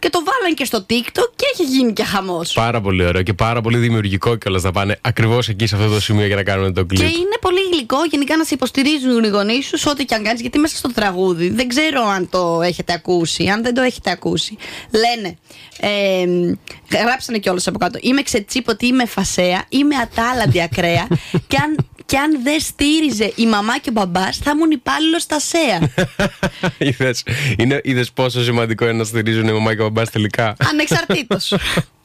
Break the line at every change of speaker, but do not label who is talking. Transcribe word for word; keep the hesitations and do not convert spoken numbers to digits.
το βάλαν και στο TikTok και έχει γίνει και χαμός.
Πάρα πολύ ωραίο και πάρα πολύ δημιουργικό κιόλας να πάνε ακριβώς εκεί σε αυτό το σημείο για να κάνουν το κλιπ.
Και είναι πολύ γλυκό γενικά να σε υποστηρίζουν οι γονείς σου ό,τι και αν κάνεις, γιατί μέσα στο τραγούδι, δεν ξέρω αν το έχετε ακούσει, αν δεν το έχετε ακούσει, λένε, ε, γράψανε κιόλας από κάτω, είμαι ξετσίποτη, είμαι φασαία, είμαι ατάλλαντη ακραία και αν, και αν δεν στήριζε η μαμά και ο μπαμπάς θα ήμουν υπάλληλος στα ΣΕΑ.
Είδες, είναι, είδες πόσο σημαντικό είναι να στηρίζουν η μαμά και ο μπαμπάς τελικά.
Ανεξαρτήτως.